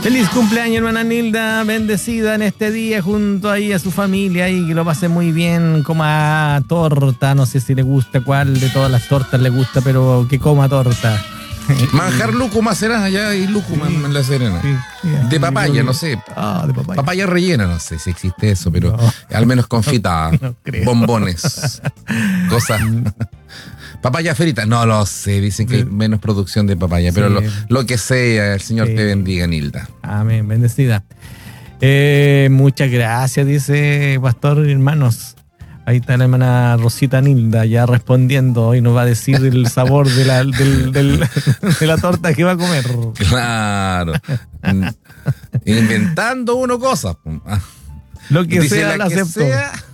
Feliz cumpleaños, hermana Nilda, bendecida en este día junto ahí a su familia y que lo pase muy bien, coma torta, no sé si le gusta, cuál de todas las tortas le gusta, pero que coma torta. Manjar lúcuma será allá, hay lúcuma en La Serena. Sí, de papaya, no sé. De papaya. Papaya rellena, no sé si existe eso, pero al menos confitada. No creo. Bombones, cosas. Papaya frita, no lo sé, dicen que hay menos producción de papaya, pero lo que sea, el Señor te bendiga, Nilda. Amén, bendecida. Muchas gracias, dice Pastor, hermanos. Ahí está la hermana Rosita Nilda ya respondiendo y nos va a decir el sabor de la torta que va a comer. Claro. Inventando uno cosas. Lo que dice sea, lo acepto.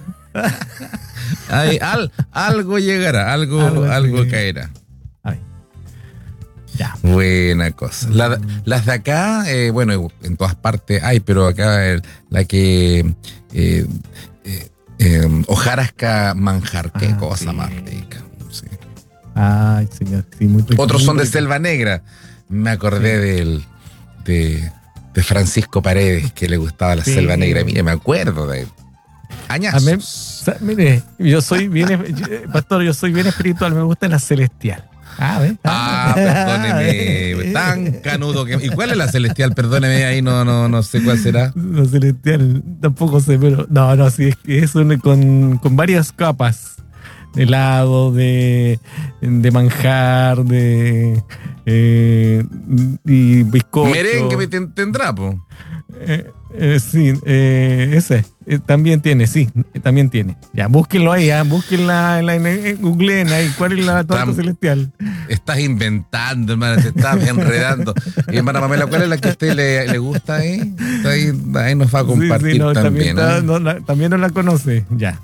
Algo llegará, algo caerá. Ay. Ya. Buena cosa. Las de acá, bueno, en todas partes hay, pero acá la que hojarasca manjar, qué cosa más rica. Sí. Ay, señor, sí, muy rico. Otros son de Selva Negra. Me acordé de Francisco Paredes, que le gustaba la Selva Negra. Mire, me acuerdo de él. Añazos. Mire, Pastor, yo soy bien espiritual, me gusta la celestial. Perdóneme, tan canudo que... ¿Y cuál es la celestial? Perdóneme, ahí no sé cuál será. La celestial, tampoco sé, pero... No, sí, es que es con varias capas. De helado, de manjar, y bizcocho. Merengue tendrá, po. Sí, ese también tiene, también tiene. Ya, búsquenlo ahí, búsquenla, googleen ahí, ¿cuál es la torta celestial? Estás inventando, hermana, te estás enredando. Y hermana Pamela, ¿cuál es la que a usted le gusta ahí? Ahí nos va a compartir también. También no la conoce, ya.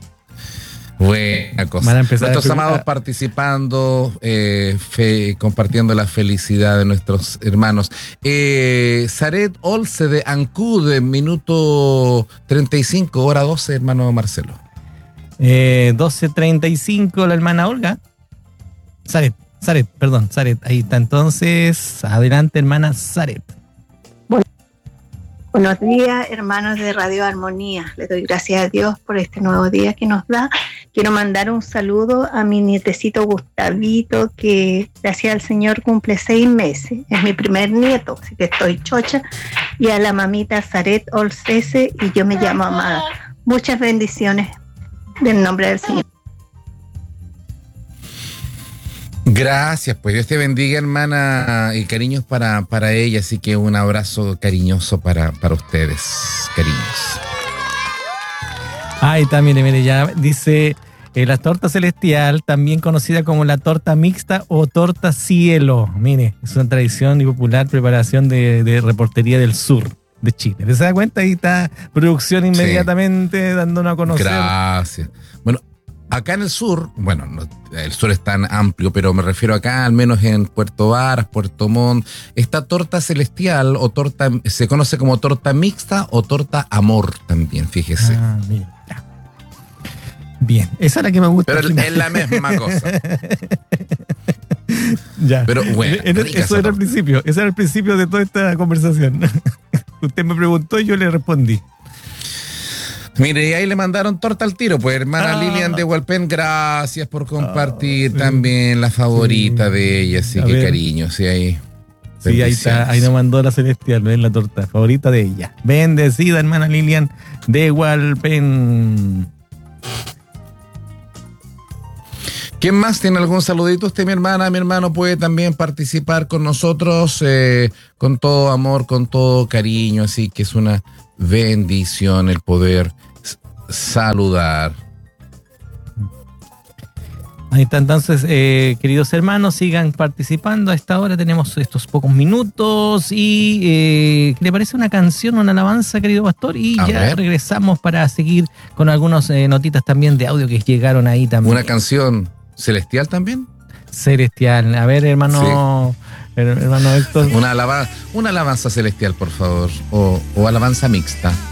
Buena cosa. Nuestros amados participando, compartiendo la felicidad de nuestros hermanos. Saret Olce de Ancud, minuto 35, hora 12, hermano Marcelo. 12:35, la hermana Olga. Saret, ahí está. Entonces, adelante, hermana Saret. Buenos días, hermanos de Radio Armonía. Le doy gracias a Dios por este nuevo día que nos da. Quiero mandar un saludo a mi nietecito Gustavito, que gracias al Señor cumple 6 meses. Es mi primer nieto, así que estoy chocha. Y a la mamita Saret Olcese, y yo me llamo Amada. Muchas bendiciones del nombre del Señor. Gracias, pues Dios te bendiga, hermana, y cariños para ella, así que un abrazo cariñoso para ustedes, cariños. Ahí está, mire, ya dice la torta celestial, también conocida como la torta mixta o torta cielo. Mire, es una tradición y popular preparación de reportería del sur de Chile. ¿Se da cuenta? Ahí está producción inmediatamente dándonos a conocer. Gracias. Bueno, acá en el sur, bueno, el sur es tan amplio, pero me refiero acá, al menos en Puerto Varas, Puerto Montt, esta torta celestial o torta, se conoce como torta mixta o torta amor también, fíjese. Mira. Bien, esa es la que me gusta. Pero es la misma cosa. Ya. Pero bueno, ese era el principio de toda esta conversación. Usted me preguntó y yo le respondí. Mire, y ahí le mandaron torta al tiro, pues hermana Lilian de Hualpén, gracias por compartir también la favorita de ella, así que cariño, sí, ahí. Sí, ahí está, ahí nos mandó la celestial, ¿ves? La torta favorita de ella. Bendecida, hermana Lilian de Hualpén. ¿Quién más tiene algún saludito? Usted, mi hermana, mi hermano, puede también participar con nosotros con todo amor, con todo cariño, así que es una bendición el poder saludar. Ahí está, entonces, queridos hermanos, sigan participando. A esta hora tenemos estos pocos minutos y ¿qué le parece una canción, una alabanza, querido pastor? Y regresamos para seguir con algunas notitas también de audio que llegaron ahí también. ¿Una canción celestial también? Celestial. A ver, hermano, hermano Héctor. Una alabanza celestial, por favor, o alabanza mixta.